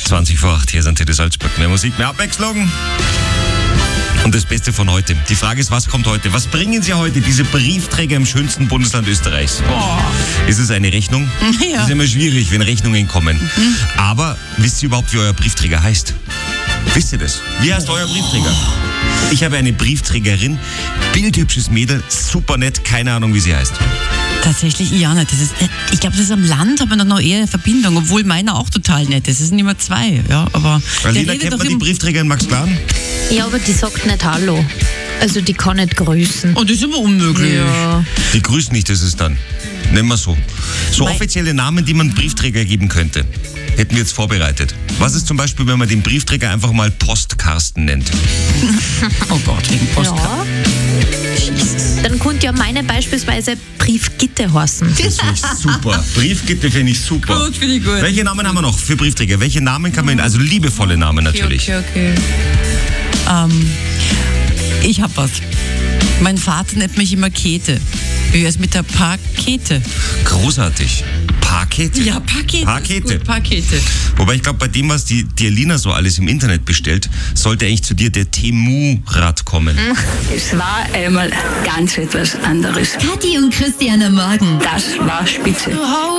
20 vor 8, hier ist Antenne Salzburg. Mehr Musik, mehr Abwechslung. Und das Beste von heute. Die Frage ist, was kommt heute? Was bringen Sie heute, diese Briefträger im schönsten Bundesland Österreichs? Ist es eine Rechnung? Ja. Das ist immer schwierig, wenn Rechnungen kommen. Aber wisst ihr überhaupt, wie euer Briefträger heißt? Wisst ihr das? Wie heißt euer Briefträger? Ich habe eine Briefträgerin, bildhübsches Mädel, super nett, keine Ahnung, wie sie heißt. Tatsächlich, ja, nicht. Das ist, ich glaube, das ist am Land, aber noch eher eine Verbindung, obwohl meiner auch total nett ist. Es sind immer zwei, ja, aber... Alina, kennt man die Briefträgerin Max Glan? Ja, aber die sagt nicht Hallo. Also die kann nicht grüßen. Oh, das ist immer unmöglich. Ja. Die grüßt nicht, das ist dann. Nennen wir so. So offizielle Namen, die man Briefträger geben könnte. Hätten wir jetzt vorbereitet. Was ist zum Beispiel, wenn man den Briefträger einfach mal Postkarsten nennt? Oh Gott, wegen Postkarte. Ja. Dann könnte ja meine beispielsweise Briefgitte heißen. Das finde ich super. Briefgitte finde ich super. Gut, finde ich gut. Welche Namen haben wir noch für Briefträger? Welche Namen kann man, also liebevolle Namen natürlich. Okay. Ich hab was. Mein Vater nennt mich immer Käthe. Wie wär's mit der Pakete? Großartig. Pakete. Ja, Pakete. Pakete. Ist gut, Pakete. Wobei ich glaube, bei dem, was die Alina so alles im Internet bestellt, sollte eigentlich zu dir der Temu-Rad kommen. Es war einmal ganz etwas anderes. Kathi und Christian am Morgen. Das war spitze.